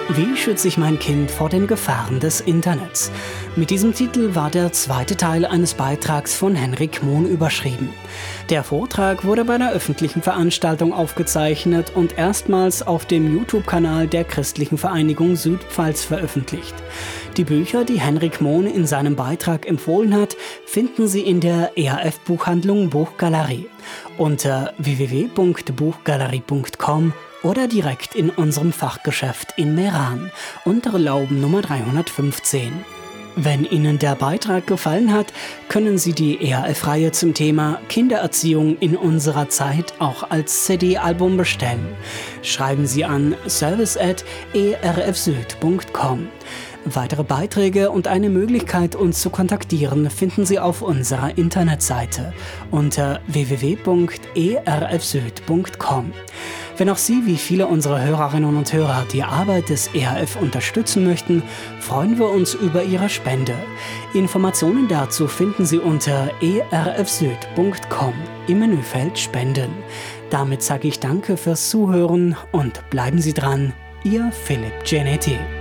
Wie schütze ich mein Kind vor den Gefahren des Internets? Mit diesem Titel war der zweite Teil eines Beitrags von Henrik Mohn überschrieben. Der Vortrag wurde bei einer öffentlichen Veranstaltung aufgezeichnet und erstmals auf dem YouTube-Kanal der Christlichen Vereinigung Südpfalz veröffentlicht. Die Bücher, die Henrik Mohn in seinem Beitrag empfohlen hat, finden Sie in der ERF-Buchhandlung Buchgalerie unter www.buchgalerie.com oder direkt in unserem Fachgeschäft in Meran, untere Lauben Nummer 315. Wenn Ihnen der Beitrag gefallen hat, können Sie die ERF-Reihe zum Thema Kindererziehung in unserer Zeit auch als CD-Album bestellen. Schreiben Sie an service@erfsüd.com. Weitere Beiträge und eine Möglichkeit, uns zu kontaktieren, finden Sie auf unserer Internetseite unter www.erfsüd.com. Wenn auch Sie, wie viele unserer Hörerinnen und Hörer, die Arbeit des ERF unterstützen möchten, freuen wir uns über Ihre Spende. Informationen dazu finden Sie unter erfsüd.com im Menüfeld Spenden. Damit sage ich Danke fürs Zuhören und bleiben Sie dran, Ihr Philipp Genetti.